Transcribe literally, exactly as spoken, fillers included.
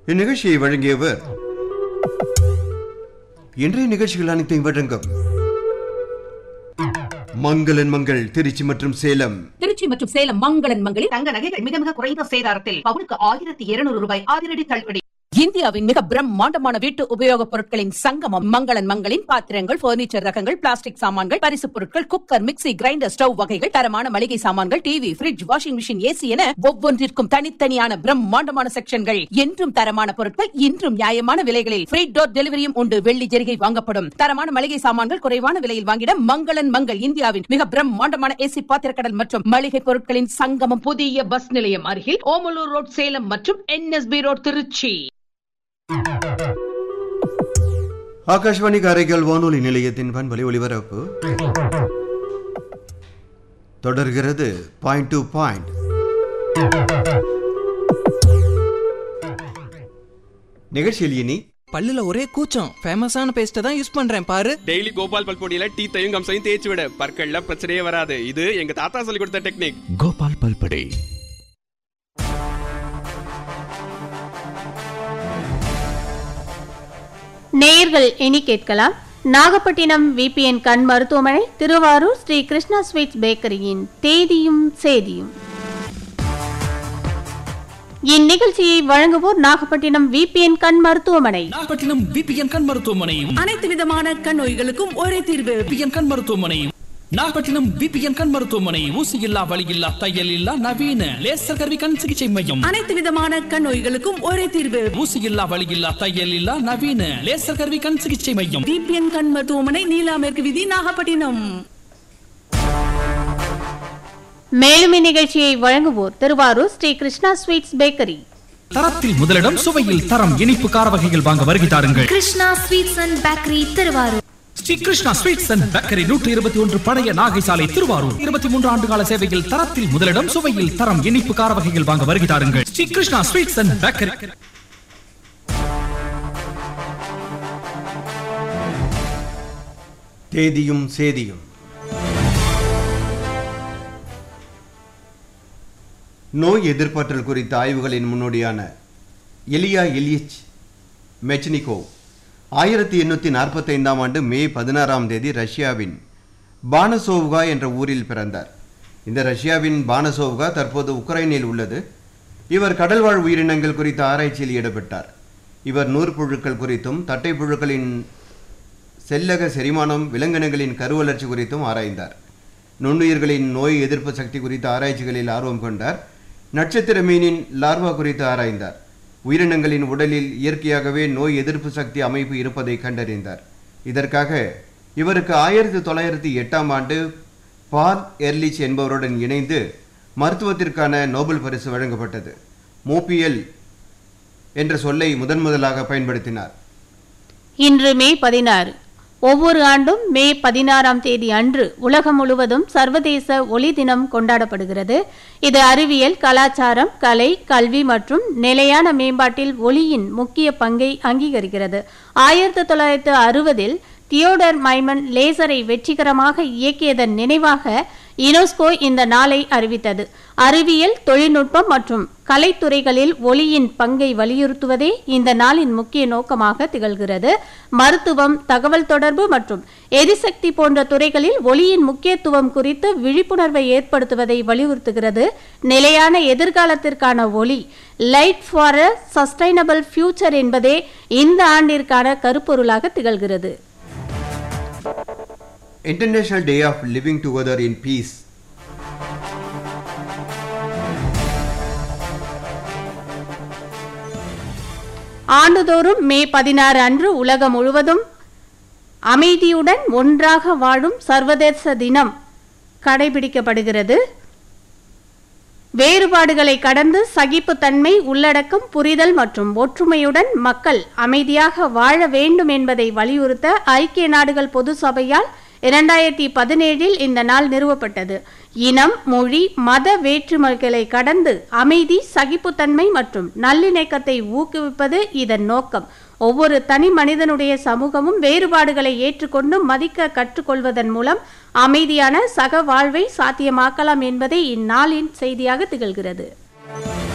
இந்நிகழ்ச்சியை வழங்கியவர் இன்றைய நிகழ்ச்சிகள் அனைத்தையும் வழங்கும் மங்களன் மங்கள் திருச்சி மற்றும் சேலம். திருச்சி மற்றும் சேலம் மங்களன் மங்களில் தங்க நகைகள் மிக மிக குறைந்த சேதாரத்தில் பவுனுக்கு ஆயிரத்தி இருநூறு ரூபாய் அதிரடி தள்ளுபடி. இந்தியாவின் மிக பிரம்மாண்டமான வீட்டு உபயோகப் பொருட்களின் சங்கமம் மங்களன் மங்களின் பாத்திரங்கள், பர்னிச்சர் ரகங்கள், பிளாஸ்டிக் சாமான்கள், பரிசு பொருட்கள், குக்கர், மிக்ஸி, கிரைண்டர், ஸ்டவ் வகைகள், தரமான மளிகை சாமான்கள், TV, fridge, washing machine, AC என ஒவ்வொன்றிற்கும் தனித்தனியான பிரம்மாண்டமான செக்ஷன்கள். என்றும் தரமான பொருட்கள், இன்றும் நியாயமான விலைகளில் ஃப்ரீ டோர் டெலிவரியும் உண்டு. வெள்ளி ஜெரிகை வாங்கப்படும். தரமான மளிகை சாமான்கள் குறைவான விலையில் வாங்கிட மங்களன் மங்கள். இந்தியாவின் மிக பிரம்மாண்டமான ஏசி பாத்திரக்கடல் மற்றும் மளிகை பொருட்களின் சங்கமம். புதிய பஸ் நிலையம் அருகில் ஓமலூர் ரோட் சேலம் மற்றும் என்எஸ்பி ரோட் திருச்சி. ஆகாஷ்வாணி காரைக்கால் வானொலி நிலையத்தின் பண்பலை ஒலிபரப்பு தொடர்கிறது. Point to point. நிகழ்ச்சியில் இனி பல்லுல ஒரே கூச்சம், ஃபேமஸான பேஸ்ட தான் யூஸ் பண்றேன் பாரு. டெய்லி கோபால் பல்பொடியில டீத்தையும் கம்சையும் தேய்ச்சி விட, பற்கள்ல பிரச்சனையே வராது. இது எங்க தாத்தா சொல்லி கொடுத்த டெக்னிக். கோபால் பல்பொடி. நேயர்கள் இனி கேட்கலாம். நாகப்பட்டினம் விபிஎன் கண் மருத்துவமனை, திருவாரூர் ஸ்ரீ கிருஷ்ணா ஸ்வீட்ஸ் பேக்கரியின் தேதியும் சேதியும். இந்நிகழ்ச்சியை வழங்குவோர் நாகப்பட்டினம் விபிஎன் கண் மருத்துவமனை. நாகப்பட்டினம் விபிஎன் கண் மருத்துவமனையும் அனைத்து விதமான கண் நோய்களுக்கும் ஒரே தீர்வு. விபிஎன் கண் மருத்துவமனையும் நாகப்பட்டினம் விபிஎன் கண் மருத்துவமனை. ஊசி இல்லா, வலி இல்லா, தையல் இல்லா, நவீன லேசர் கருவி கண் சிகிச்சை மையம். அனைத்து விதமான கண் நோய்களுக்கும் ஒரே தீர்வு. ஊசி இல்லா, வலி இல்லா, தையல் இல்லா, நவீன லேசர் கருவி கண் சிகிச்சை மையம். விபிஎன் கண் மருத்துவமனை, நீலா மேற்கு வீதி, நாகப்பட்டினம். மேலும் இந்நிகழ்ச்சியை வழங்குவோர் திருவாரூர் ஸ்ரீ கிருஷ்ணா ஸ்வீட்ஸ் பேக்கரி. தரத்தில் முதலிடம், சுவையில் தரம். இனிப்பு கார வகைகள் வாங்க வருகை தாருங்கள். Krishna sweets and bakery, Thiruvarur. Sri Krishna sweets and bakery, நூற்றி இருபத்தி ஒன்று பழைய நாகை சாலை, திருவாரூர். இருபத்தி மூன்று ஆண்டு கால சேவையில் தரத்தில் முதலிடம், சுவையில் தரம். இனிப்பு கார வகைகள் வாங்க வருகை தாருங்கள். Sri Krishna sweets and bakery. தேதியும் சேதியும். நோய் எதிர்ப்பாற்றல் குறித்த ஆய்வுகளின் முன்னோடியான எலியா இலியிச் மெச்னிகோவ் ஆயிரத்தி எண்ணூற்றி நாற்பத்தி ஐந்தாம் ஆண்டு மே பதினாறாம் தேதி ரஷ்யாவின் பானசோவ்கா என்ற ஊரில் பிறந்தார். இந்த ரஷ்யாவின் பானசோவ்கா தற்போது உக்ரைனில் உள்ளது. இவர் கடல்வாழ் உயிரினங்கள் குறித்த ஆராய்ச்சியில் ஈடுபட்டார். இவர் நூற்புழுக்கள் குறித்தும் தட்டைப்புழுக்களின் செல்லக செரிமானம், விலங்கினங்களின் கருவளர்ச்சி குறித்தும் ஆராய்ந்தார். நுண்ணுயிர்களின் நோய் எதிர்ப்பு சக்தி குறித்த ஆராய்ச்சிகளில் ஆர்வம் கொண்டார். நட்சத்திர மீனின் லார்வா குறித்து ஆராய்ந்தார். உயிரினங்களின் உடலில் இயற்கையாகவே நோய் எதிர்ப்பு சக்தி அமைப்பு இருப்பதை கண்டறிந்தார். இதற்காக இவருக்கு ஆயிரத்தி தொள்ளாயிரத்தி எட்டாம் ஆண்டு பால் எர்லிச் என்பவருடன் இணைந்து மருத்துவத்திற்கான நோபல் பரிசு வழங்கப்பட்டது. மோபியல் என்ற சொல்லை முதன் முதலாக பயன்படுத்தினார். இன்று மே பதினாறு. ஒவ்வொரு ஆண்டும் மே பதினாறாம் தேதி அன்று உலகம் முழுவதும் சர்வதேச ஒளி தினம் கொண்டாடப்படுகிறது. இது அறிவியல், கலாச்சாரம், கலை, கல்வி மற்றும் நிலையான மேம்பாட்டில் ஒளியின் முக்கிய பங்கை அங்கீகரிக்கிறது. ஆயிரத்தி தொள்ளாயிரத்து அறுபதில் தியோடர் மைமன் லேசரை வெற்றிகரமாக இயக்கியதன் நினைவாக யுனெஸ்கோ இந்த நாளை அறிவித்தது. அறிவியல், தொழில்நுட்பம் மற்றும் கலைத்துறைகளில் ஒளியின் பங்கை வலியுறுத்துவதே இந்த நாளின் முக்கிய நோக்கமாக திகழ்கிறது. மருத்துவம், தகவல் தொடர்பு மற்றும் எரிசக்தி போன்ற துறைகளில் ஒளியின் முக்கியத்துவம் குறித்து விழிப்புணர்வை ஏற்படுத்துவதை வலியுறுத்துகிறது. நிலையான எதிர்காலத்திற்கான ஒளி, light for a sustainable future என்பதே இந்த ஆண்டிற்கான கருப்பொருளாக திகழ்கிறது. International Day of Living Together in Peace. ஆண்டுதோறும் மே பதினாறு அன்று உலகம் முழுவதும் அமைதியுடன் ஒன்றாக வாழும் சர்வதேச தினம் கடைபிடிக்கப்படுகிறது. வேறுபாடுகளை கடந்து சகிப்புத்தன்மை, உள்ளடக்கம், புரிதல் மற்றும் ஒற்றுமையுடன் மக்கள் அமைதியாக வாழ வேண்டும் என்பதை வலியுறுத்த ஐக்கிய நாடுகள் பொது சபையால் இரண்டாயிரத்தி பதினேழில் இந்த நாள் நிறுவப்பட்டது. இனம், மொழி, மத வேற்றுமைகளை கடந்து அமைதி, சகிப்புத்தன்மை மற்றும் நல்லிணக்கத்தை ஊக்குவிப்பது இதன் நோக்கம். ஒவ்வொரு தனி மனிதனுடைய சமூகமும் வேறுபாடுகளை ஏற்றுக்கொண்டு மதிக்க கற்றுக்கொள்வதன் மூலம் அமைதியான சக வாழ்வை சாத்தியமாக்கலாம் என்பதே இந்நாளின் செய்தியாக திகழ்கிறது.